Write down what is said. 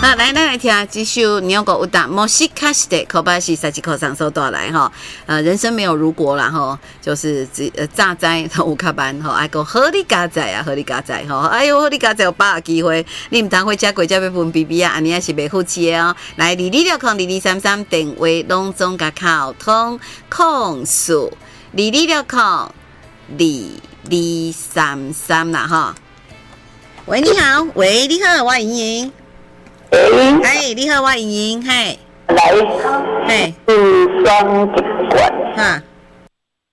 好，来，咱来听这首你有个有打莫西卡西的口巴西赛季口上收到来哈。人生没有如果啦哈，就是炸灾有卡班哈，爱讲好你加载啊，好你加载哈。哎呦，好你加载有把握机会，你唔通回家过家要分 BB 啊，安尼也是袂好气的哦。来，22602233电话拢总甲靠通控诉22602233啦哈。喂，你好，喂，你好，我莹莹。你好，我莹莹，嘿， 来， 嘿， 是双节管， 哈，